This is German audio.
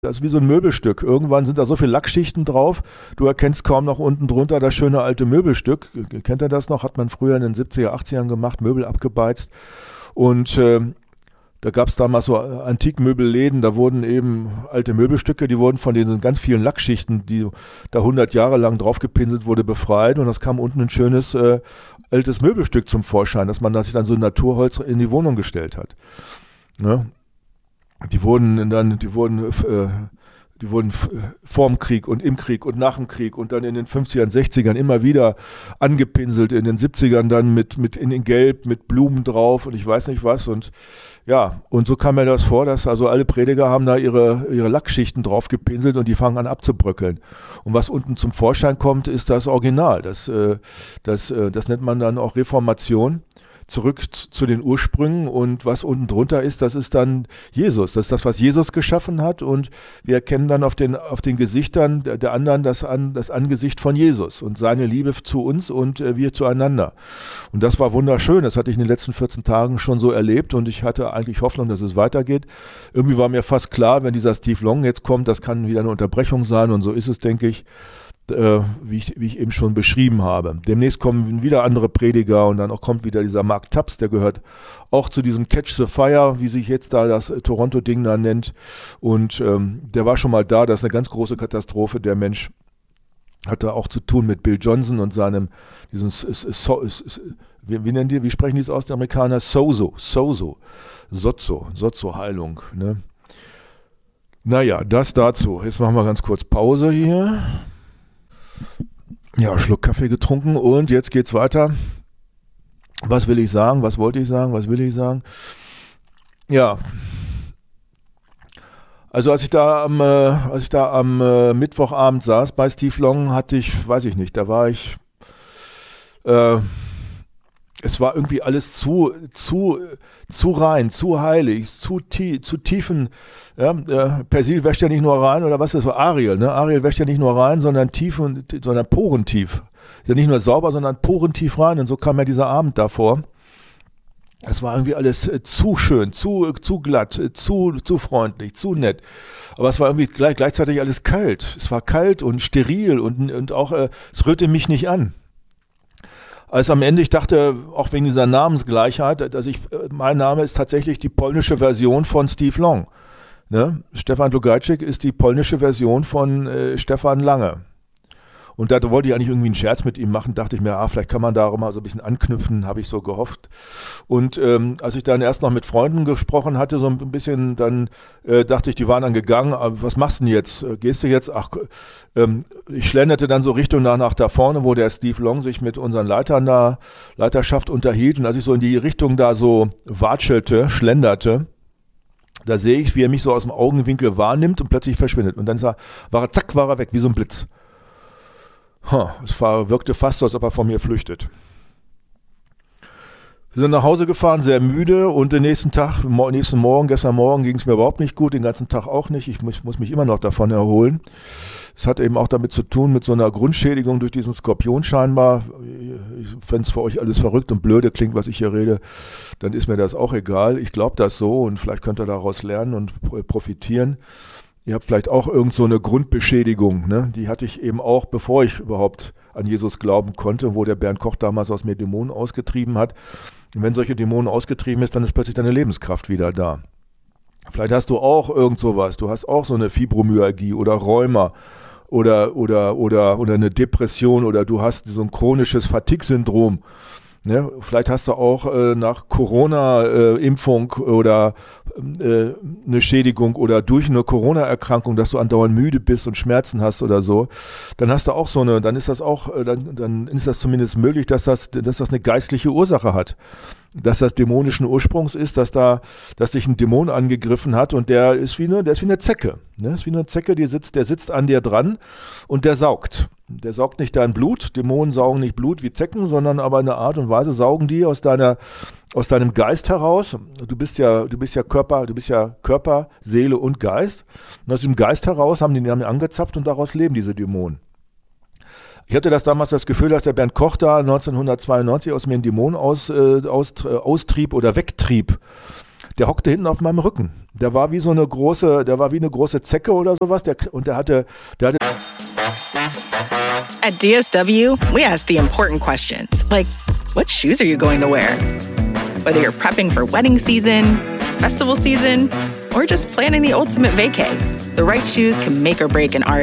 Das ist wie so ein Möbelstück. Irgendwann sind da so viele Lackschichten drauf, du erkennst kaum noch unten drunter das schöne alte Möbelstück. Kennt ihr das noch? Hat man früher in den 70er, 80ern gemacht, Möbel abgebeizt. Und da gab es damals so Antikmöbelläden, da wurden eben alte Möbelstücke, die wurden von diesen ganz vielen Lackschichten, die da 100 Jahre lang draufgepinselt wurde, befreit. Und das kam unten ein schönes altes Möbelstück zum Vorschein, dass man das sich dann so Naturholz in die Wohnung gestellt hat. Ne? Die wurden vorm Krieg und im Krieg und nach dem Krieg und dann in den 50ern, 60ern immer wieder angepinselt, in den 70ern dann mit in Gelb, mit Blumen drauf und ich weiß nicht was und ja, und so kam mir das vor, dass also alle Prediger haben da ihre Lackschichten drauf gepinselt und die fangen an abzubröckeln. Und was unten zum Vorschein kommt, ist das Original. Das nennt man dann auch Reformation. Zurück zu den Ursprüngen und was unten drunter ist, das ist dann Jesus. Das ist das, was Jesus geschaffen hat und wir erkennen dann auf den Gesichtern der anderen das Angesicht von Jesus und seine Liebe zu uns und wir zueinander. Und das war wunderschön, das hatte ich in den letzten 14 Tagen schon so erlebt und ich hatte eigentlich Hoffnung, dass es weitergeht. Irgendwie war mir fast klar, wenn dieser Steve Long jetzt kommt, das kann wieder eine Unterbrechung sein und so ist es, denke ich. Wie ich eben schon beschrieben habe. Demnächst kommen wieder andere Prediger und dann auch kommt wieder dieser Mark Tubbs, der gehört auch zu diesem Catch the Fire, wie sich jetzt da das Toronto-Ding da nennt. Und der war schon mal da, das ist eine ganz große Katastrophe. Der Mensch hatte auch zu tun mit Bill Johnson und wie sprechen die es aus, die Amerikaner? Sozo-Heilung. Ne? Naja, das dazu. Jetzt machen wir ganz kurz Pause hier. Ja, Schluck Kaffee getrunken und jetzt geht's weiter. Was will ich sagen? Was wollte ich sagen? Was will ich sagen? Ja, also als ich da am Mittwochabend saß bei Steve Long, hatte ich, weiß ich nicht, da war ich, es war irgendwie alles zu rein, zu heilig, zu tiefen, ja, Persil wäscht ja nicht nur rein, oder was ist das so, Ariel, ne? Ariel wäscht ja nicht nur rein, sondern porentief. Ist ja nicht nur sauber, sondern porentief rein und so kam ja dieser Abend davor. Es war irgendwie alles zu schön, zu glatt, zu freundlich, zu nett. Aber es war irgendwie gleichzeitig alles kalt. Es war kalt und steril und auch, es rührte mich nicht an. Als am Ende, ich dachte, auch wegen dieser Namensgleichheit, mein Name ist tatsächlich die polnische Version von Steve Long. Ne? Stefan Lugajczyk ist die polnische Version von Stefan Lange. Und da wollte ich eigentlich irgendwie einen Scherz mit ihm machen, dachte ich mir, vielleicht kann man da auch mal so ein bisschen anknüpfen, habe ich so gehofft. Und als ich dann erst noch mit Freunden gesprochen hatte, so ein bisschen, dann dachte ich, die waren dann gegangen, was machst du denn jetzt? Gehst du jetzt? Ich schlenderte dann so Richtung nach da vorne, wo der Steve Long sich mit unseren Leiterschaft unterhielt. Und als ich so in die Richtung da so schlenderte, da sehe ich, wie er mich so aus dem Augenwinkel wahrnimmt und plötzlich verschwindet. Und dann war er weg, wie so ein Blitz. Es wirkte fast so, als ob er von mir flüchtet. Wir sind nach Hause gefahren, sehr müde und den gestern Morgen ging es mir überhaupt nicht gut, den ganzen Tag auch nicht. Ich muss mich immer noch davon erholen. Es hat eben auch damit zu tun, mit so einer Grundschädigung durch diesen Skorpion scheinbar. Wenn es für euch alles verrückt und blöde klingt, was ich hier rede, dann ist mir das auch egal. Ich glaube das so und vielleicht könnt ihr daraus lernen und profitieren. Ihr habt vielleicht auch irgend so eine Grundbeschädigung, ne? Die hatte ich eben auch, bevor ich überhaupt an Jesus glauben konnte, wo der Bernd Koch damals aus mir Dämonen ausgetrieben hat. Und wenn solche Dämonen ausgetrieben ist, dann ist plötzlich deine Lebenskraft wieder da. Vielleicht hast du auch irgend sowas, du hast auch so eine Fibromyalgie oder Rheuma oder eine Depression oder du hast so ein chronisches Fatigue-Syndrom. Ne? Vielleicht hast du auch nach Corona-Impfung oder eine Schädigung oder durch eine Corona-Erkrankung, dass du andauernd müde bist und Schmerzen hast oder so, dann hast du auch dann ist das zumindest möglich, dass das eine geistliche Ursache hat. Dass das dämonischen Ursprungs ist, dass dich ein Dämon angegriffen hat und der ist wie eine Zecke. Ne? Ist wie eine Zecke, der sitzt an dir dran und der saugt. Der saugt nicht dein Blut, Dämonen saugen nicht Blut wie Zecken, sondern aber in einer Art und Weise saugen die aus deinem Geist heraus. Du bist ja Körper, Seele und Geist. Und aus diesem Geist heraus haben die angezapft und daraus leben diese Dämonen. Ich hatte damals das Gefühl, dass der Bernd Koch da 1992 aus mir einen Dämon austrieb oder wegtrieb. der hockte hinten auf meinem Rücken. Der war wie eine große Zecke oder sowas. Der hatte At DSW, we ask the important questions, like, what shoes are you going to wear? Whether you're prepping for wedding season, festival season, or just planning the ultimate vacay, the right shoes can make or break an